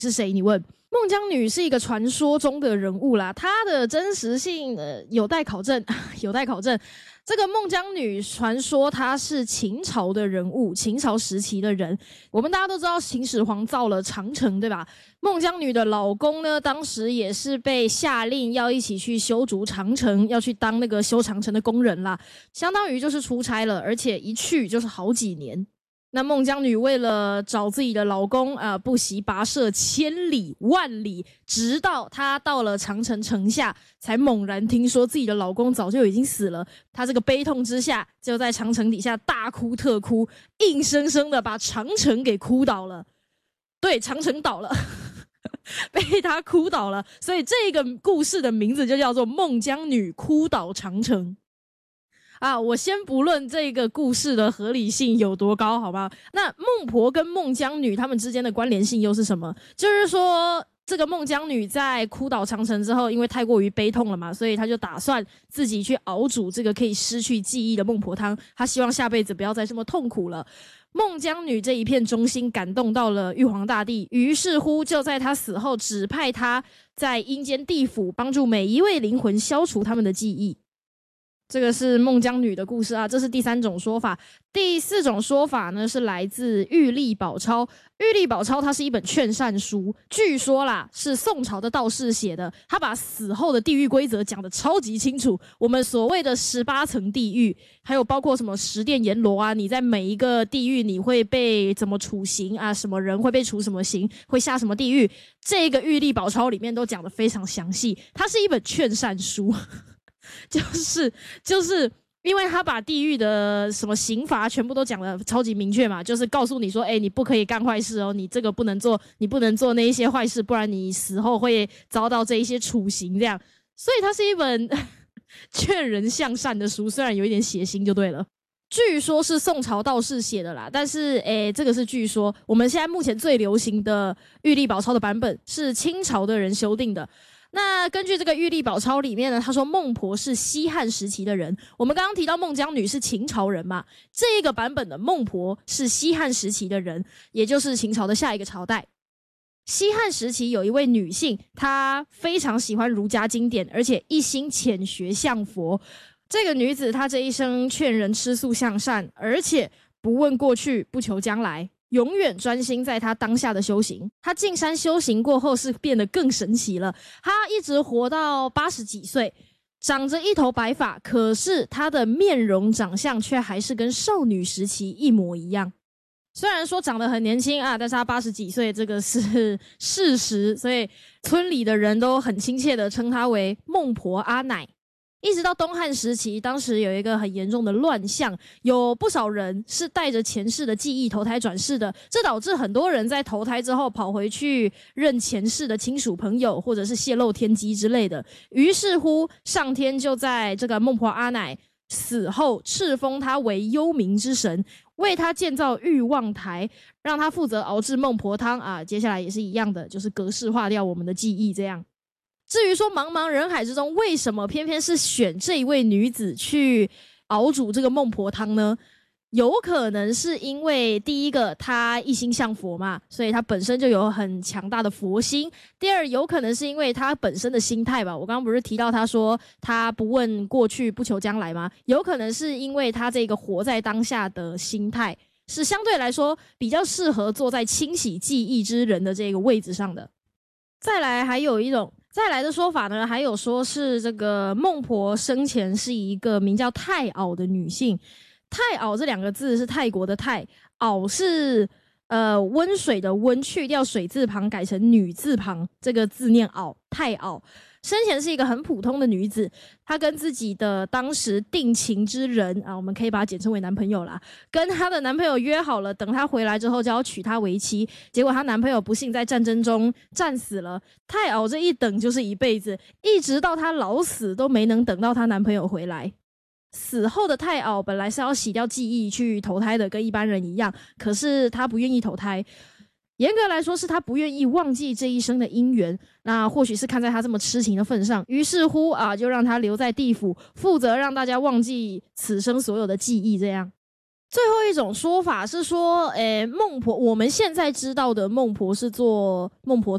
是谁？你问。孟姜女是一个传说中的人物啦，她的真实性有待考证，有待考证。这个孟姜女传说她是秦朝的人物，秦朝时期的人。我们大家都知道秦始皇造了长城，对吧？孟姜女的老公呢，当时也是被下令要一起去修筑长城，要去当那个修长城的工人啦，相当于就是出差了，而且一去就是好几年。那孟姜女为了找自己的老公不惜跋涉千里万里，直到她到了长城城下，才猛然听说自己的老公早就已经死了。她这个悲痛之下，就在长城底下大哭特哭，硬生生的把长城给哭倒了。对，长城倒了被她哭倒了，所以这个故事的名字就叫做孟姜女哭倒长城。我先不论这个故事的合理性有多高，好吧？那孟婆跟孟姜女他们之间的关联性又是什么？就是说，这个孟姜女在哭倒长城之后，因为太过于悲痛了嘛，所以她就打算自己去熬煮这个可以失去记忆的孟婆汤，她希望下辈子不要再这么痛苦了。孟姜女这一片忠心感动到了玉皇大帝，于是乎就在她死后指派她在阴间地府帮助每一位灵魂消除他们的记忆。这个是孟姜女的故事这是第3种说法。第4种说法呢，是来自玉历宝钞。玉历宝钞它是一本劝善书，据说啦是宋朝的道士写的，他把死后的地狱规则讲得超级清楚。我们所谓的18层地狱，还有包括什么十殿阎罗你在每一个地狱你会被怎么处刑什么人会被处什么刑，会下什么地狱，这个玉历宝钞里面都讲得非常详细。它是一本劝善书就是因为他把地狱的什么刑罚全部都讲得超级明确嘛，就是告诉你说你不可以干坏事你这个不能做，你不能做那一些坏事，不然你死后会遭到这一些处刑这样。所以它是一本劝人向善的书，虽然有一点血腥就对了。据说是宋朝道士写的啦，但是这个是据说。我们现在目前最流行的玉历宝钞的版本是清朝的人修订的。那根据这个玉历宝钞里面呢，他说孟婆是西汉时期的人。我们刚刚提到孟姜女是秦朝人嘛，这个版本的孟婆是西汉时期的人，也就是秦朝的下一个朝代。西汉时期有一位女性，她非常喜欢儒家经典，而且一心潜学向佛。这个女子她这一生劝人吃素向善，而且不问过去不求将来，永远专心在他当下的修行。他进山修行过后是变得更神奇了，他一直活到80几岁，长着一头白发，可是他的面容长相却还是跟少女时期一模一样。虽然说长得很年轻但是他80几岁，这个是事实，所以村里的人都很亲切的称他为孟婆阿奶。一直到东汉时期，当时有一个很严重的乱象，有不少人是带着前世的记忆投胎转世的，这导致很多人在投胎之后跑回去认前世的亲属朋友，或者是泄露天机之类的。于是乎，上天就在这个孟婆阿奶死后敕封她为幽冥之神，为她建造玉望台，让她负责熬制孟婆汤接下来也是一样的，就是格式化掉我们的记忆这样。至于说茫茫人海之中为什么偏偏是选这一位女子去熬煮这个孟婆汤呢？有可能是因为第一个她一心向佛嘛，所以她本身就有很强大的佛心。第二，有可能是因为她本身的心态吧，我刚刚不是提到她说她不问过去不求将来吗？有可能是因为她这个活在当下的心态是相对来说比较适合坐在清洗记忆之人的这个位置上的。再来的说法呢，还有说是这个孟婆生前是一个名叫太媪的女性。太媪这2个字是泰国的泰，媪是温水的温，去掉水字旁改成女字旁，这个字念媪，太媪。生前是一个很普通的女子，她跟自己的当时定情之人我们可以把她简称为男朋友啦，跟她的男朋友约好了，等她回来之后就要娶她为妻。结果她男朋友不幸在战争中战死了，太媪这一等就是一辈子，一直到她老死都没能等到她男朋友回来。死后的太媪本来是要洗掉记忆去投胎的，跟一般人一样，可是她不愿意投胎。严格来说是他不愿意忘记这一生的因缘，那或许是看在他这么痴情的份上，于是乎就让他留在地府，负责让大家忘记此生所有的记忆这样。 最后一种说法是说，孟婆，我们现在知道的孟婆是做孟婆